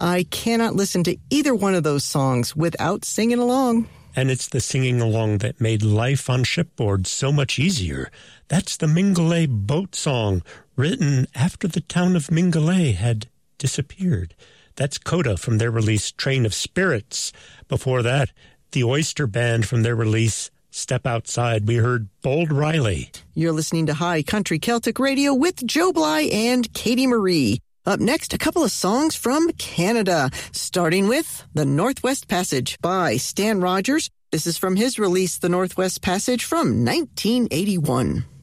I cannot listen to either one of those songs without singing along. And it's the singing along that made life on shipboard so much easier. That's the Mingulay boat song, written after the town of Mingulay had disappeared. That's Coda from their release Train of Spirits. Before that, the Oyster Band from their release Step Outside. We heard Bold Riley. You're listening to High Country Celtic Radio with Joe Bly and Katie Marie. Up next, a couple of songs from Canada, starting with The Northwest Passage by Stan Rogers. This is from his release, The Northwest Passage, from 1981.